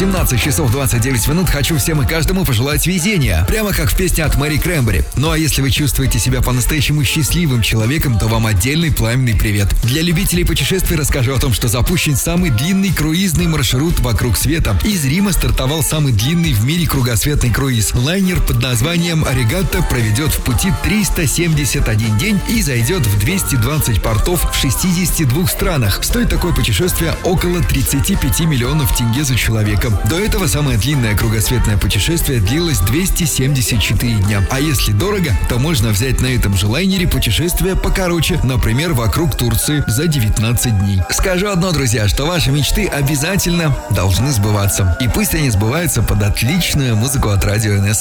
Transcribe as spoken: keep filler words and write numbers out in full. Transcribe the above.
семнадцать часов двадцать девять минут. Хочу всем и каждому пожелать везения. Прямо как в песне от Мэри Крэмбери. Ну а если вы чувствуете себя по-настоящему счастливым человеком, то вам отдельный пламенный привет. Для любителей путешествий расскажу о том, что запущен самый длинный круизный маршрут вокруг света. Из Рима стартовал самый длинный в мире кругосветный круиз. Лайнер под названием «Аригатто» проведет в пути триста семьдесят один день и зайдет в двести двадцать портов в шестидесяти двух странах. Стоит такое путешествие около тридцати пяти миллионов тенге за человека. До этого самое длинное кругосветное путешествие длилось двести семьдесят четыре дня. А если дорого, то можно взять на этом же лайнере путешествие покороче, например, вокруг Турции за девятнадцать дней. Скажу одно, друзья, что ваши мечты обязательно должны сбываться. И пусть они сбываются под отличную музыку от Радио эн эс.